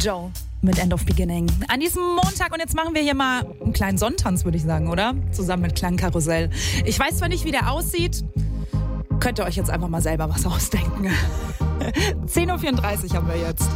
Joe mit End of Beginning. An diesem Montag, und jetzt machen wir hier mal einen kleinen Sonnentanz, würde ich sagen, oder? Zusammen mit Klangkarussell. Ich weiß zwar nicht, wie der aussieht, könnt ihr euch jetzt einfach mal selber was ausdenken. 10.34 Uhr haben wir jetzt.